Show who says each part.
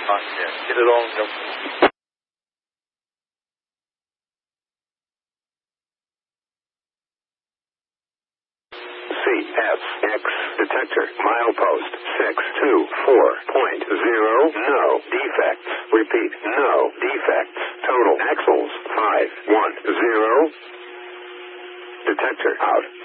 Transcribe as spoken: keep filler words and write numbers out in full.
Speaker 1: Contact. Get it all done.
Speaker 2: C F X detector milepost six two four point zero. No defects. Repeat. No defects. Total axles five one zero. Detector out.